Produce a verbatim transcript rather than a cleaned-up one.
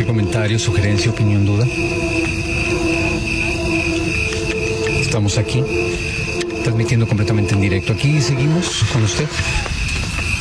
comentario, sugerencia, opinión, duda? Estamos aquí, transmitiendo completamente en directo. Aquí seguimos con usted.